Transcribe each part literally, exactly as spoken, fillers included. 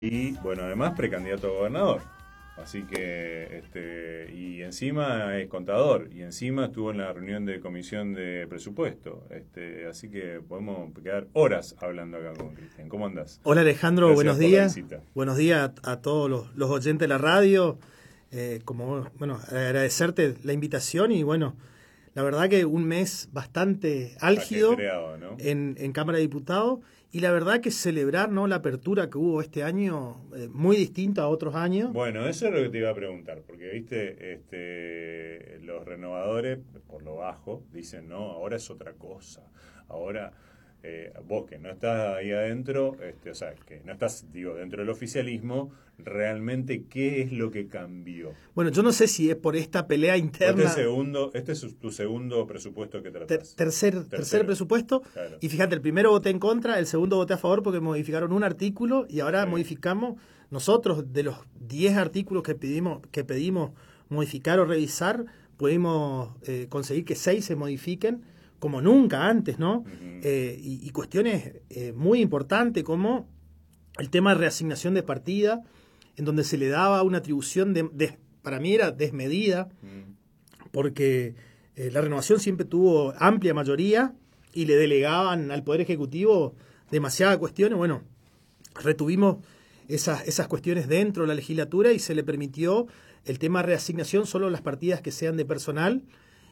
Y bueno, además precandidato a gobernador. Así que, este, y encima es contador, y encima estuvo en la reunión de comisión de presupuesto. Este, así que podemos quedar horas hablando acá con Cristian. ¿Cómo andás? Hola Alejandro, Gracias buenos por la días. visita. Buenos días a, a todos los, los oyentes de la radio. Eh, como bueno, agradecerte la invitación y bueno, la verdad que un mes bastante álgido Ajetreado, ¿no? en, en Cámara de Diputados y la verdad que celebrar, ¿no?, la apertura que hubo este año, eh, muy distinto a otros años. Bueno, eso es lo que te iba a preguntar, porque viste, este, los renovadores, por lo bajo, dicen, no, ahora es otra cosa. Ahora, eh, vos que no estás ahí adentro, este, o sea, que no estás, digo, dentro del oficialismo, realmente, ¿qué es lo que cambió? Bueno, yo no sé si es por esta pelea Este interna. es segundo, este es tu segundo presupuesto que Ter- tratás. tercer, tercer Tercero. presupuesto. Claro. Y fíjate, el primero voté en contra, el segundo voté a favor porque modificaron un artículo y ahora Sí. modificamos, nosotros de los diez artículos que pedimos, que pedimos modificar o revisar, pudimos eh, conseguir que seis se modifiquen como nunca antes, ¿no? Ujú. Eh, y, y cuestiones eh, muy importantes como el tema de reasignación de partida, en donde se le daba una atribución, de, de- para mí era desmedida, Mm. porque eh, la renovación siempre tuvo amplia mayoría y le delegaban al Poder Ejecutivo demasiadas cuestiones. Bueno, retuvimos esas, esas cuestiones dentro de la legislatura y se le permitió el tema de reasignación solo las partidas que sean de personal.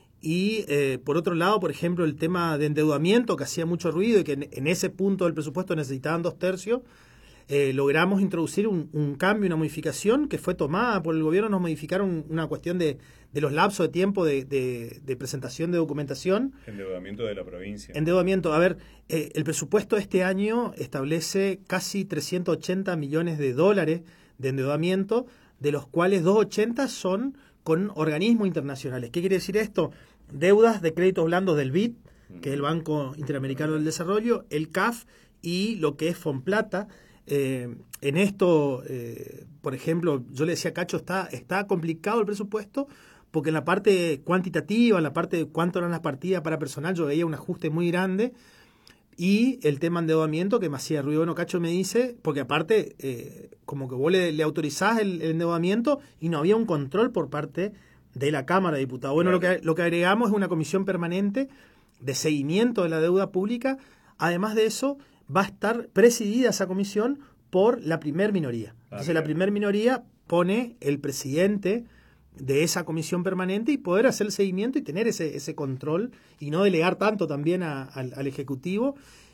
Y eh, por otro lado, por ejemplo, el tema de endeudamiento, que hacía mucho ruido y que en, en ese punto del presupuesto necesitaban dos tercios, eh, logramos introducir un, un cambio, una modificación que fue tomada por el gobierno. Nos modificaron una cuestión de, de los lapsos de tiempo de, de, de presentación de documentación. Endeudamiento de la provincia. Endeudamiento, a ver, eh, el presupuesto de este año establece casi trescientos ochenta millones de dólares de endeudamiento, de los cuales doscientos ochenta son con organismos internacionales. ¿Qué quiere decir esto? Deudas de créditos blandos del B I D, que es el Banco Interamericano del Desarrollo, el C A F y lo que es Fonplata. Eh, en esto, eh, por ejemplo, yo le decía a Cacho, está, está complicado el presupuesto, porque en la parte cuantitativa, en la parte de cuánto eran las partidas para personal, yo veía un ajuste muy grande. Y el tema endeudamiento que me hacía ruido. Bueno, Cacho me dice, porque aparte, eh, como que vos le, le autorizás el, el endeudamiento y no había un control por parte de la Cámara de Diputados. Bueno, Claro. lo que, lo que agregamos es una comisión permanente de seguimiento de la deuda pública. Además de eso, va a estar presidida esa comisión por la primer minoría. Entonces, Ah, la bien. primer minoría pone el presidente de esa comisión permanente y poder hacer el seguimiento y tener ese, ese control y no delegar tanto también a- al, al Ejecutivo.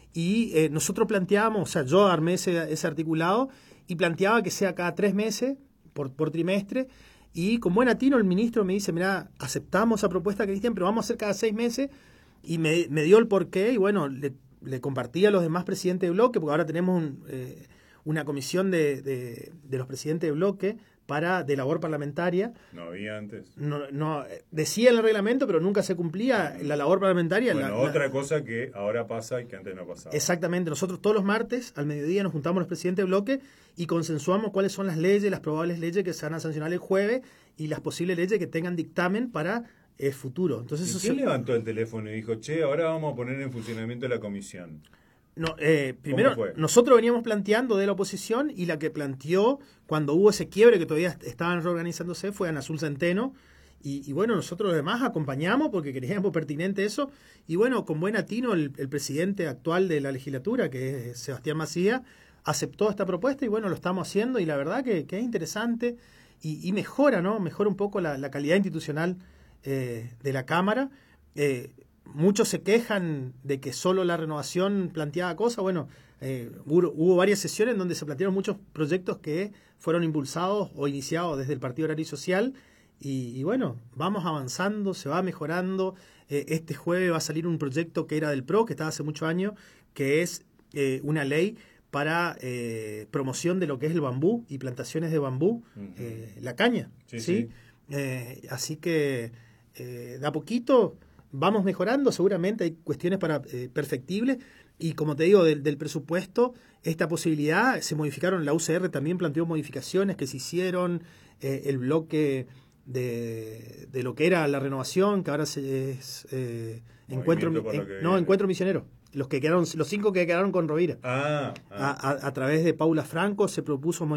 Y eh, nosotros planteábamos, o sea, yo armé ese, ese articulado y planteaba que sea cada tres meses por, por trimestre. Y con buen atino el ministro me dice, mira, aceptamos esa propuesta, Cristian, pero vamos a hacer cada seis meses. Y me, me dio el porqué y bueno, le, le compartí a los demás presidentes de bloque, porque ahora tenemos un, eh, una comisión de, de, de los presidentes de bloque para de labor parlamentaria. No había antes. No, no, decía en el reglamento, pero nunca se cumplía la labor parlamentaria. Bueno, la- la- otra cosa que ahora pasa y que antes no pasaba. Exactamente, nosotros todos los martes al mediodía nos juntamos los presidentes de bloque y consensuamos cuáles son las leyes, las probables leyes que se van a sancionar el jueves y las posibles leyes que tengan dictamen para el futuro. Entonces, ¿Y eso quién se- levantó el teléfono y dijo, che, ahora vamos a poner en funcionamiento la comisión? No, eh, primero, fue? nosotros veníamos planteando de la oposición y la que planteó cuando hubo ese quiebre que todavía estaban reorganizándose fue Ana Azul Centeno. Y, y bueno, nosotros además acompañamos porque creíamos pertinente eso. Y bueno, con buen atino, el, el presidente actual de la legislatura, que es Sebastián Macías, aceptó esta propuesta y bueno, lo estamos haciendo. Y la verdad que, que es interesante y, y mejora, ¿no? Mejora un poco la, la calidad institucional eh, de la Cámara. Eh, Muchos se quejan de que solo la renovación planteaba cosas. Bueno, eh, hubo, hubo varias sesiones en donde se plantearon muchos proyectos que fueron impulsados o iniciados desde el Partido Agrario y Social. Y, y bueno, vamos avanzando, se va mejorando. Eh, este jueves va a salir un proyecto que era del P R O, que estaba hace muchos años, que es eh, una ley para eh, promoción de lo que es el bambú y plantaciones de bambú, Ujú. eh, la caña. Sí, ¿sí? sí. Eh, así que eh, de a poquito vamos mejorando, seguramente hay cuestiones para eh, perfectibles y como te digo, del, del presupuesto, esta posibilidad, se modificaron, la U C R también planteó modificaciones que se hicieron, eh, el bloque de, de lo que era la renovación, que ahora se, es eh, encuentro, Movimiento por lo en- que no, viene. encuentro misionero, los que quedaron, los cinco que quedaron con Rovira. Ah, ah. A, a, a través de Paula Franco se propuso